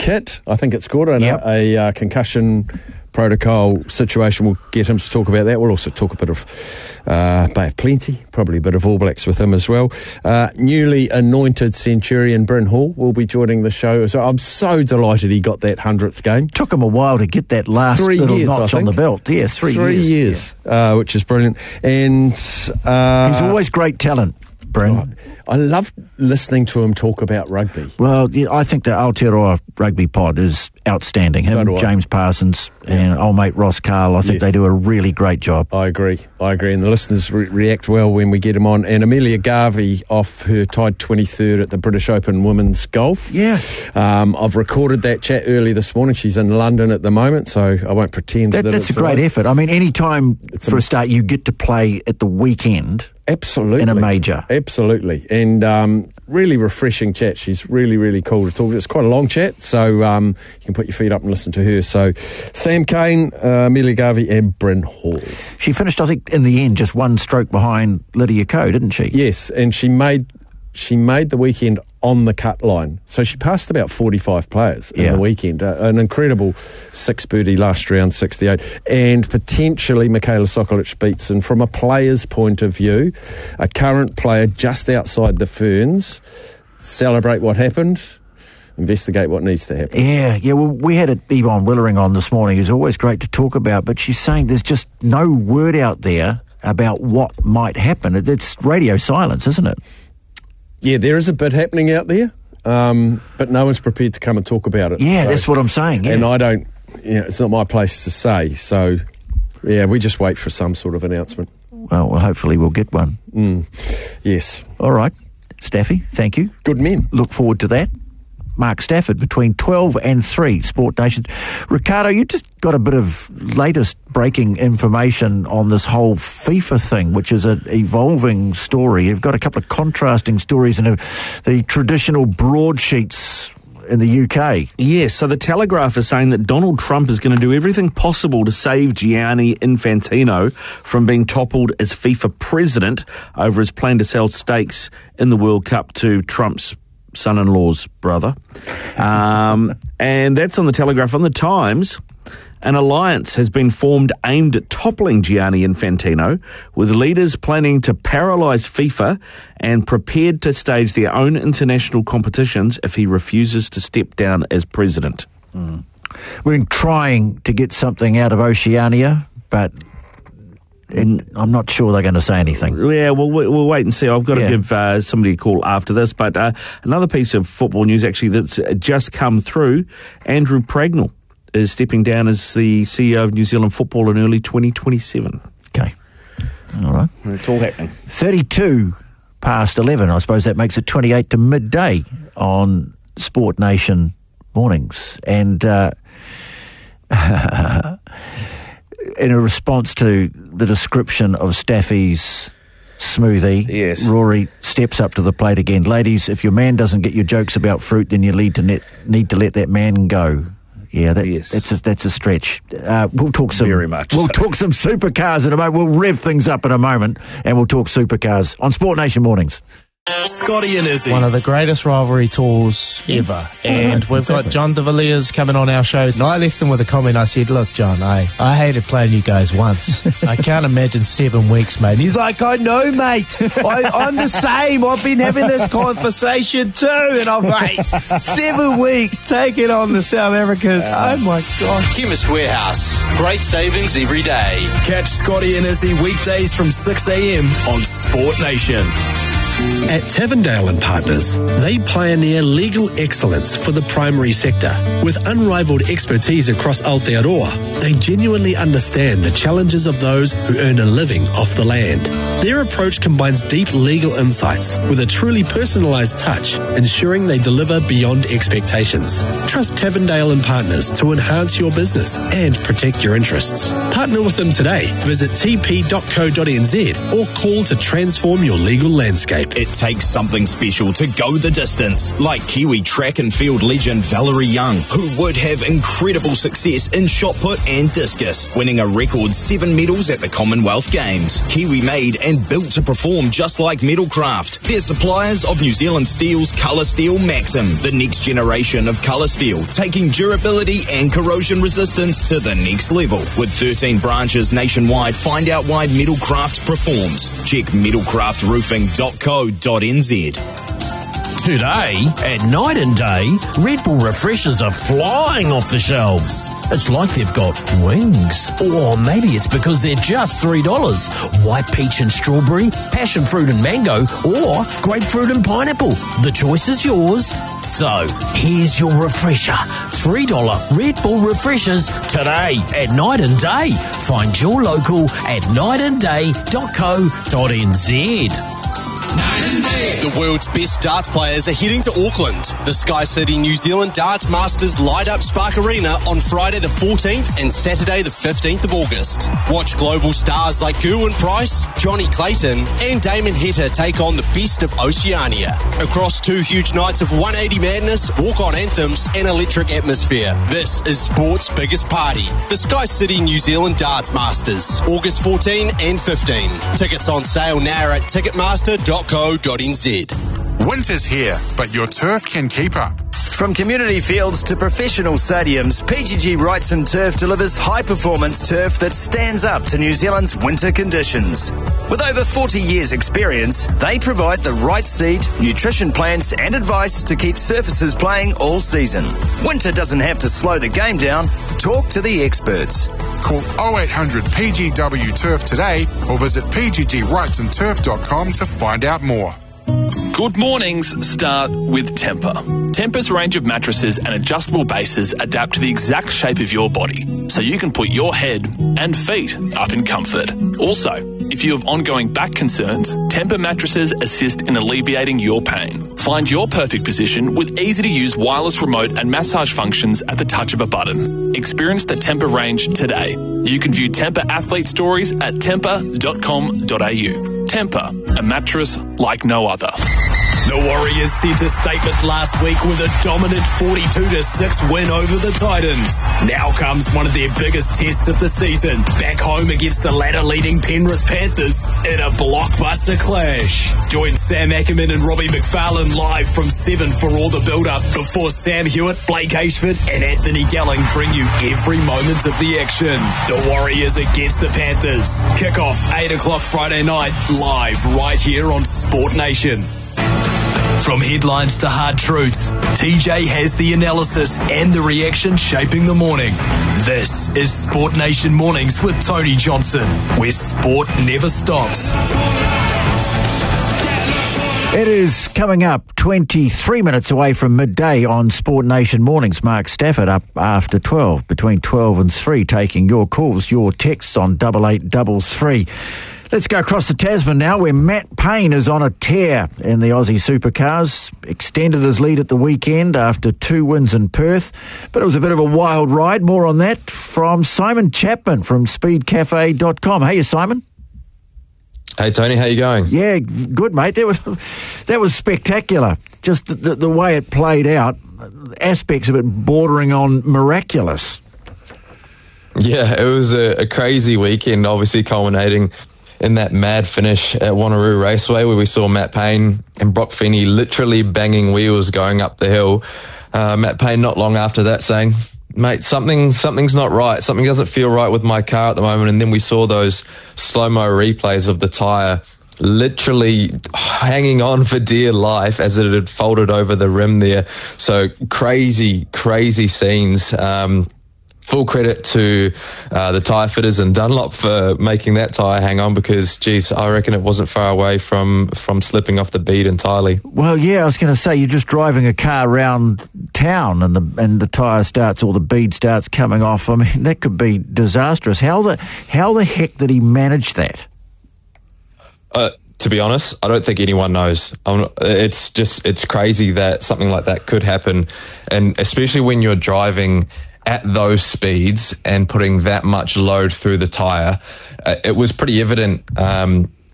kit. I think it's good. A concussion protocol situation. We'll get him to talk about that. We'll also talk a bit of Bay of Plenty, probably a bit of All Blacks with him as well. Newly anointed Centurion Bryn Hall will be joining the show. So I'm so delighted he got that 100th game. Took him a while to get that last little notch on the belt. Yeah, 3 years. Which is brilliant. And he's always great talent, Bryn. I love listening to him talk about rugby. Well, yeah, I think the Aotearoa Rugby Pod is outstanding. Him, James Parsons, and old mate Ross Carl, I think they do a really great job. I agree. And the listeners react well when we get him on. And Amelia Garvey off her tied 23rd at the British Open Women's Golf. Yeah. I've recorded that chat early this morning. She's in London at the moment, so I won't pretend that that's a great effort. I mean, any time for a start you get to play at the weekend. Absolutely. In a major. Absolutely. And really refreshing chat. She's really, really cool to talk to. It's quite a long chat, so you can put your feet up and listen to her. So Sam Cane, Amelia Garvey and Bryn Hall. She finished, I think, in the end, just one stroke behind Lydia Ko, didn't she? Yes, and she made the weekend on the cut line. So she passed about 45 players in the weekend. An incredible 6 birdie last round, 68. And potentially Michaela Sokolic beats. And from a player's point of view, a current player just outside the Ferns, celebrate what happened, investigate what needs to happen. Yeah. Well, we had Yvonne Willering on this morning, who's always great to talk about, but she's saying there's just no word out there about what might happen. It's radio silence, isn't it? Yeah, there is a bit happening out there, but no one's prepared to come and talk about it. Yeah, so, that's what I'm saying. Yeah. And I don't, it's not my place to say. So, yeah, we just wait for some sort of announcement. Well, hopefully we'll get one. Yes. All right. Staffy, thank you. Good men. Look forward to that. Mark Stafford, between 12 and 3, Sport Nation. Ricardo, you just got a bit of latest breaking information on this whole FIFA thing, which is an evolving story. You've got a couple of contrasting stories in the traditional broadsheets in the UK. Yes, so the Telegraph is saying that Donald Trump is going to do everything possible to save Gianni Infantino from being toppled as FIFA president over his plan to sell stakes in the World Cup to Trump's son-in-law's brother. And that's on the Telegraph. On the Times, an alliance has been formed aimed at toppling Gianni Infantino, with leaders planning to paralyse FIFA and prepared to stage their own international competitions if he refuses to step down as president. We've been trying to get something out of Oceania, but I'm not sure they're going to say anything. Yeah, we'll wait and see. I've got to give somebody a call after this. But another piece of football news, actually, that's just come through. Andrew Pragnell is stepping down as the CEO of New Zealand Football in early 2027. Okay. All right. It's all happening. 32 past 11. I suppose that makes it 28 to midday on Sport Nation mornings. And in a response to the description of Staffy's smoothie, Rory steps up to the plate again. Ladies, if your man doesn't get your jokes about fruit, then you need to let that man go. Yeah, that's a stretch. We'll talk some very much. We'll talk some supercars in a moment. We'll rev things up in a moment, and we'll talk supercars on Sport Nation mornings. Scotty and Izzy. One of the greatest rivalry tours ever. And we've got John de Villiers coming on our show. And I left him with a comment. I said, look, John, I hated playing you guys once. I can't imagine 7 weeks, mate. And he's like, I know, mate. I'm the same. I've been having this conversation too. And I'm like, 7 weeks, take it on the South Africans. Oh, my God. Chemist Warehouse. Great savings every day. Catch Scotty and Izzy weekdays from 6 a.m. on Sport Nation. At Tavendale and Partners, they pioneer legal excellence for the primary sector. With unrivaled expertise across Aotearoa, they genuinely understand the challenges of those who earn a living off the land. Their approach combines deep legal insights with a truly personalised touch, ensuring they deliver beyond expectations. Trust Tavendale and Partners to enhance your business and protect your interests. Partner with them today. Visit tp.co.nz or call to transform your legal landscape. It It takes something special to go the distance, like Kiwi track and field legend Valerie Young, who would have incredible success in shot put and discus, winning a record 7 medals at the Commonwealth Games. Kiwi made and built to perform just like Metalcraft. They're suppliers of New Zealand Steel's Colour Steel Maxim, the next generation of colour steel, taking durability and corrosion resistance to the next level. With 13 branches nationwide, find out why Metalcraft performs. Check metalcraftroofing.co.nz. Today, at Night and Day, Red Bull refreshers are flying off the shelves. It's like they've got wings. Or maybe it's because they're just $3. White peach and strawberry, passion fruit and mango, or grapefruit and pineapple. The choice is yours. So, here's your refresher. $3 Red Bull refreshers today at Night and Day. Find your local at nightandday.co.nz. The world's best darts players are heading to Auckland. The Sky City New Zealand Darts Masters light up Spark Arena on Friday the 14th and Saturday the 15th of August. Watch global stars like Gerwyn Price, Johnny Clayton and Damon Heta take on the best of Oceania. Across 2 huge nights of 180 madness, walk-on anthems and electric atmosphere. This is sport's biggest party. The Sky City New Zealand Darts Masters, August 14 and 15. Tickets on sale now at ticketmaster.co.nz. Winter's here, but your turf can keep up. From community fields to professional stadiums, PGG Wrightson Turf delivers high-performance turf that stands up to New Zealand's winter conditions. With over 40 years' experience, they provide the right seed, nutrition plans and advice to keep surfaces playing all season. Winter doesn't have to slow the game down. Talk to the experts. Call 0800 PGW Turf today or visit pggwrightsonturf.com to find out more. Good mornings start with Temper. Temper's range of mattresses and adjustable bases adapt to the exact shape of your body, so you can put your head and feet up in comfort. Also, if you have ongoing back concerns, Temper mattresses assist in alleviating your pain. Find your perfect position with easy-to-use wireless remote and massage functions at the touch of a button. Experience the Temper range today. You can view Temper athlete stories at temper.com.au. Temper, a mattress like no other. The Warriors sent a statement last week with a dominant 42-6 win over the Titans. Now comes one of their biggest tests of the season, back home against the ladder-leading Penrith Panthers in a blockbuster clash. Join Sam Ackerman and Robbie McFarlane live from 7 for all the build-up before Sam Hewitt, Blake Ashford and Anthony Gelling bring you every moment of the action. The Warriors against the Panthers. Kick-off 8 o'clock Friday night, live right here on Sport Nation. From headlines to hard truths, TJ has the analysis and the reaction shaping the morning. This is Sport Nation Mornings with Tony Johnson, where sport never stops. It is coming up 23 minutes away from midday on Sport Nation Mornings. Mark Stafford up after 12, between 12 and 3, taking your calls, your texts on 8833. Let's go across to Tasman now, where Matt Payne is on a tear in the Aussie Supercars. Extended his lead at the weekend after 2 wins in Perth, but it was a bit of a wild ride. More on that from Simon Chapman from speedcafe.com. Hey, Simon. Hey, Tony, how you going? Yeah, good, mate. That was spectacular. Just the way it played out, aspects of it bordering on miraculous. Yeah, it was a crazy weekend, obviously culminating in that mad finish at Wanneroo Raceway, where we saw Matt Payne and Brock Feeney literally banging wheels going up the hill. Matt Payne not long after that saying, mate, something's not right. Something doesn't feel right with my car at the moment. And then we saw those slow-mo replays of the tyre literally hanging on for dear life as it had folded over the rim there. So crazy scenes. Full credit to the tyre fitters and Dunlop for making that tyre hang on, because, geez, I reckon it wasn't far away from slipping off the bead entirely. Well, yeah, I was going to say, you're just driving a car around town and the tyre starts, or the bead starts coming off. I mean, that could be disastrous. How the heck did he manage that? To be honest, I don't think anyone knows. It's crazy that something like that could happen, and especially when you're driving at those speeds and putting that much load through the tyre. It was pretty evident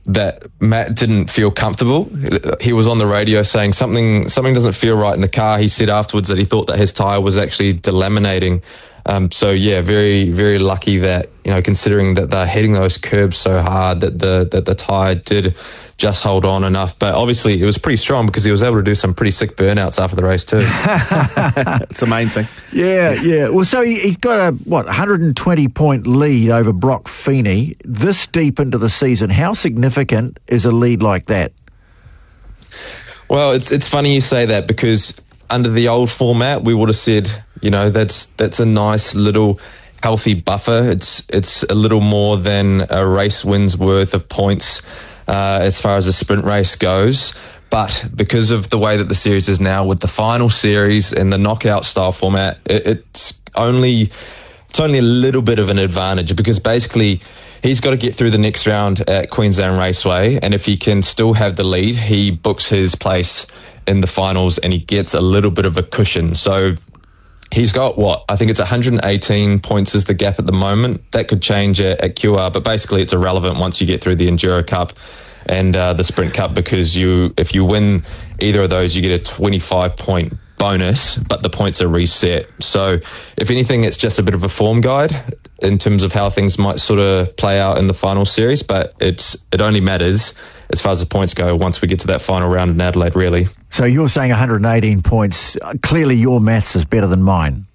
that Matt didn't feel comfortable. He was on the radio saying something doesn't feel right in the car. He said afterwards that he thought that his tyre was actually delaminating. So yeah, very, very lucky that, considering that they're hitting those curbs so hard, that the tyre did just hold on enough. But obviously it was pretty strong because he was able to do some pretty sick burnouts after the race too. It's the main thing. Yeah. Well, so he's got a 120-point lead over Brock Feeney this deep into the season. How significant is a lead like that? Well, it's funny you say that, because under the old format, we would have said, that's a nice little healthy buffer. It's a little more than a race win's worth of points as far as a sprint race goes. But because of the way that the series is now with the final series and the knockout style format, it's only a little bit of an advantage, because basically he's got to get through the next round at Queensland Raceway, and if he can still have the lead, he books his place in the finals and he gets a little bit of a cushion. So he's got I think it's 118 points is the gap at the moment. That could change at QR, but basically it's irrelevant once you get through the Enduro Cup and the Sprint Cup, because if you win either of those, you get a 25-point bonus, but the points are reset. So if anything, it's just a bit of a form guide in terms of how things might sort of play out in the final series, but it only matters as far as the points go once we get to that final round in Adelaide, really. So you're saying 118 points. Clearly your maths is better than mine.